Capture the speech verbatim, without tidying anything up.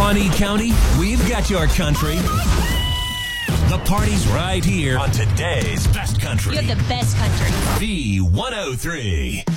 Pawnee County, we've got your country. The party's right here on today's best country. You have the best country. B one oh three.